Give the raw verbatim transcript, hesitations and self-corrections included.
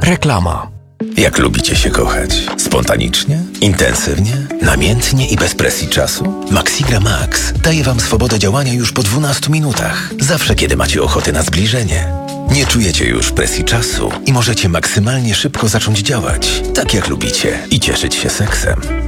Reklama. Jak lubicie się kochać? Spontanicznie? Intensywnie? Namiętnie i bez presji czasu? Maxigra Max daje Wam swobodę działania już po dwunastu minutach. Zawsze, kiedy macie ochotę na zbliżenie. Nie czujecie już presji czasu i możecie maksymalnie szybko zacząć działać, tak jak lubicie, i cieszyć się seksem.